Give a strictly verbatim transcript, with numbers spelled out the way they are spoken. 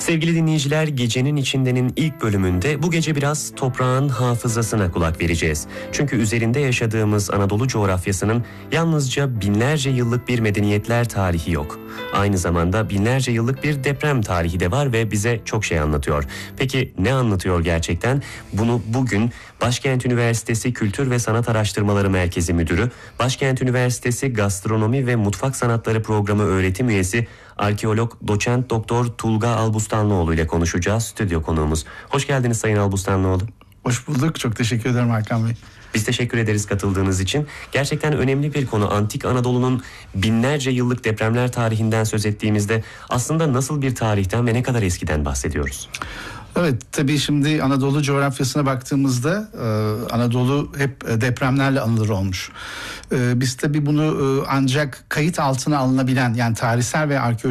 Sevgili dinleyiciler, Gecenin İçinde'nin ilk bölümünde bu gece biraz toprağın hafızasına kulak vereceğiz. Çünkü üzerinde yaşadığımız Anadolu coğrafyasının yalnızca binlerce yıllık bir medeniyetler tarihi yok. Aynı zamanda binlerce yıllık bir deprem tarihi de var ve bize çok şey anlatıyor. Peki ne anlatıyor gerçekten? Bunu bugün Başkent Üniversitesi Kültür ve Sanat Araştırmaları Merkezi Müdürü, Başkent Üniversitesi Gastronomi ve Mutfak Sanatları Programı öğretim üyesi arkeolog doçent doktor Tulga Albustanlıoğlu ile konuşacağız. Stüdyo konuğumuz. Hoş geldiniz Sayın Albustanlıoğlu. Hoş bulduk. Çok teşekkür ederim Hakan Bey. Biz teşekkür ederiz katıldığınız için. Gerçekten önemli bir konu. Antik Anadolu'nun binlerce yıllık depremler tarihinden söz ettiğimizde aslında nasıl bir tarihten ve ne kadar eskiden bahsediyoruz? Evet, tabii şimdi Anadolu coğrafyasına baktığımızda e, Anadolu hep depremlerle anılır olmuş. E, biz tabii bunu e, ancak kayıt altına alınabilen, yani tarihsel ve arkeolojik